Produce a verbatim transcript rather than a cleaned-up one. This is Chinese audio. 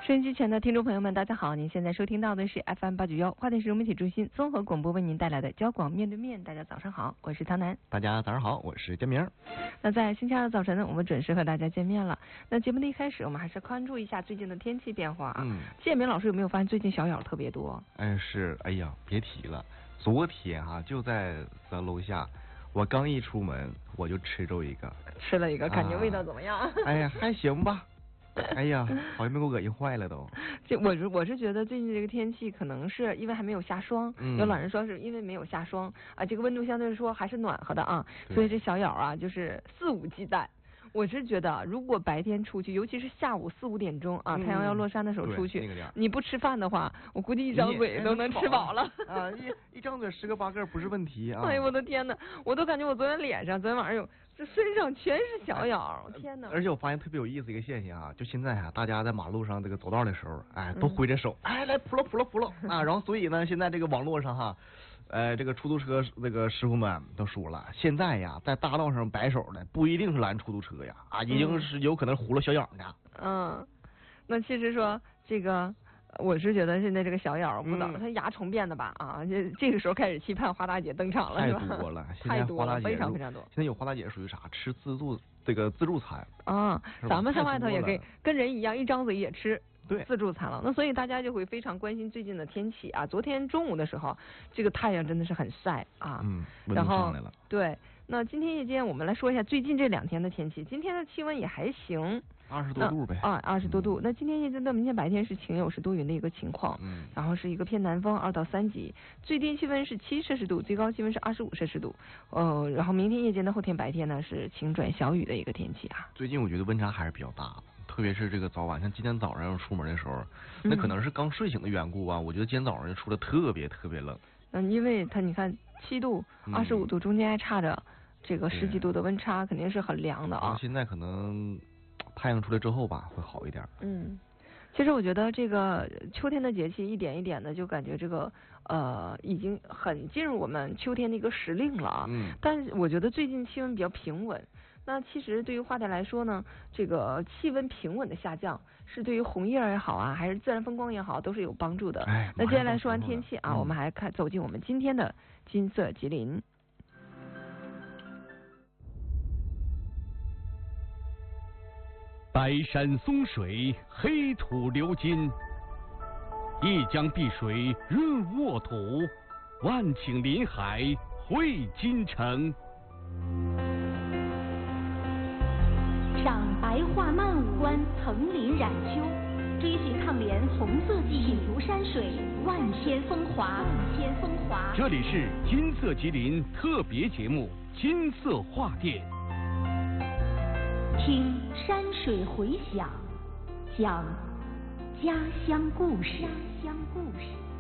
收音机前的听众朋友们，大家好！您现在收听到的是 F M 八九幺花莲市融媒体中心综合广播为您带来的交广面对面。大家早上好，我是唐楠。 大家早上好，我是建明。 那在星期二的早晨呢，我们准时和大家见面了。那节目的一开始，我们还是关注一下最近的天气变化啊。嗯。建明老师有没有发现最近小咬特别多？ 哎，是，哎呀，别提了，昨天哈、啊、就在咱楼下。我刚一出门，我就吃着一个， 吃了一个，感觉味道怎么样？啊、 哎呀，还行吧。哎呀，好像没给我恶心坏了都。 这我是我是觉得最近这个天气可能是因为还没有下霜，嗯、有老人说是因为没有下霜啊，这个温度相对来说还是暖和的啊，所以这小咬啊就是肆无忌惮。我是觉得，如果白天出去，尤其是下午四五点钟啊，嗯、太阳要落山的时候出去， 那个、 你不吃饭的话，我估计一张嘴都能吃饱了啊！一一张嘴十个八个不是问题啊！ 哎呦我的天哪，我都感觉我昨天脸上、昨天晚上有，这身上全是小咬，哎、天哪！ 而且我发现特别有意思一个现象啊，就现在啊，大家在马路上这个走道的时候，哎，都挥着手，嗯、哎，来扑了扑了扑了啊！然后所以呢，现在这个网络上哈。呃，这个出租车那个师傅们都说了，现在呀，在大道上摆手的不一定是拦出租车呀，啊，已经是有可能是糊了小咬的。 嗯，那其实说这个，我是觉得现在这个小咬不等，它、嗯、牙重变的吧啊，这这个时候开始期盼花大姐登场了， 太多了， 太多了，非常非常多。 现在有花大姐属于啥？吃自助这个自助餐啊，咱们在外头也可以跟人一样，一张嘴也吃。 对， 自助餐了，那所以大家就会非常关心最近的天气啊。昨天中午的时候，这个太阳真的是很晒啊， 嗯， 然后上来了。 对，那今天夜间我们来说一下最近这两天的天气。今天的气温也还行， 二十多度呗。 啊，二十多度。嗯、那今天夜间到明天白天是晴有时多云的一个情况，嗯，然后是一个偏南风二到三级，最低气温是七摄氏度，最高气温是二十五摄氏度。呃，然后明天夜间到后天白天呢是晴转小雨的一个天气啊。 最近我觉得温差还是比较大的。特别是这个早晚，像今天早上出门的时候，那可能是刚睡醒的缘故啊。嗯、我觉得今天早上就出的特别特别冷。 嗯，因为它你看七度、二十五度中间还差着这个十几度的温差，肯定是很凉的啊。 现在可能太阳出来之后吧，会好一点。 嗯，其实我觉得这个秋天的节气一点一点的就感觉这个呃已经很进入我们秋天的一个时令了啊。嗯。但是我觉得最近气温比较平稳。那其实对于花店来说呢，这个气温平稳的下降，是对于红叶也好啊，还是自然风光也好，都是有帮助的。 哎， 那接下来说完天气啊，嗯、我们还看走进我们今天的金色吉林。 白山松水，黑土流金，一江碧水润沃土，万顷林海汇金城。 赏白桦漫五关，层林染秋，追寻抗联红色记忆，品如山水，万千风华，万千风华。 这里是金色吉林特别节目《金色画店》， 听山水回响，讲家乡故事。家乡故事。